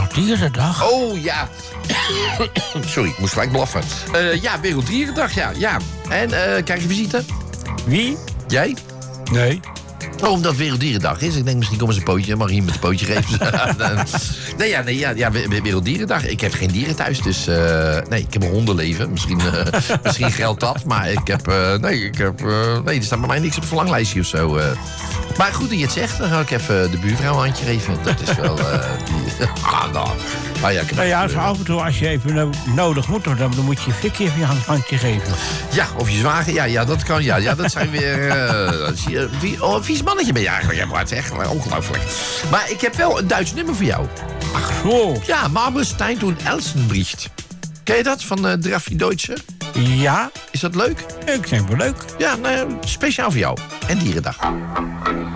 Werelddierendag? Oh, ja. Sorry, ik moest gelijk blaffen. Ja, Werelddierendag, ja. En, krijg je visite? Wie? Jij? Nee. Oh, omdat Werelddierendag is. Ik denk, misschien komen ze een pootje. Mag je iemand een pootje geven? Nee, Werelddierendag. Ik heb geen dieren thuis, dus... nee, ik heb een hondenleven. Misschien geldt dat, maar ik heb... er staat bij mij niks op het verlanglijstje of zo. Maar goed dat je het zegt, dan ga ik even de buurvrouw een handje geven. Dat is wel... Zo af en toe, als je even nodig moet, dan moet je Vicky even een handje geven. Ja, of je zwager, ja, dat kan. Ja, dat zijn weer... een vies mannetje ben je eigenlijk. Ja, maar het is echt ongelooflijk. Maar ik heb wel een Duits nummer voor jou. Ach zo. Ja, Marmorstein und Elsenbricht. Ken je dat van Drafje Deutsche? Ja. Is dat leuk? Ik denk wel leuk. Ja, speciaal voor jou. En Dierendag.